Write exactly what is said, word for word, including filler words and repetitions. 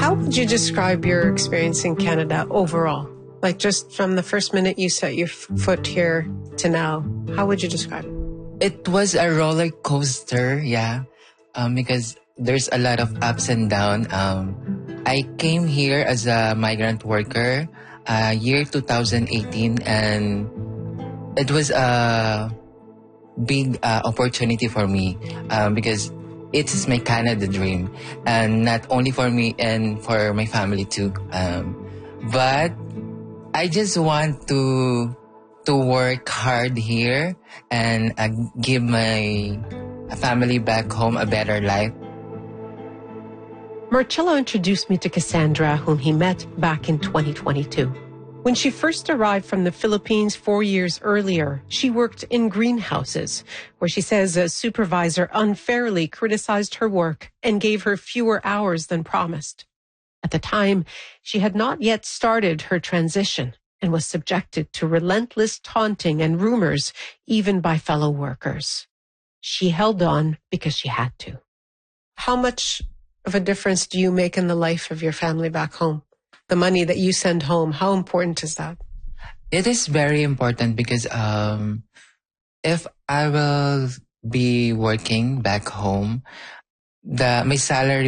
How would you describe your experience in Canada overall? Like just from the first minute you set your f- foot here to now, how would you describe it? It was a roller coaster, yeah, um, because there's a lot of ups and downs. Um, I came here as a migrant worker, uh, year two thousand eighteen, and it was a big uh, opportunity for me um, because it's my Canada dream, and not only for me and for my family too. Um, but I just want to to work hard here and uh, give my family back home a better life. Marcello introduced me to Cassandra, whom he met back in twenty twenty-two. When she first arrived from the Philippines four years earlier, she worked in greenhouses, where she says a supervisor unfairly criticized her work and gave her fewer hours than promised. At the time, she had not yet started her transition and was subjected to relentless taunting and rumors, even by fellow workers. She held on because she had to. How much of a difference do you make in the life of your family back home? The money that you send home, how important is that? It is very important because um, if I will be working back home, the my salary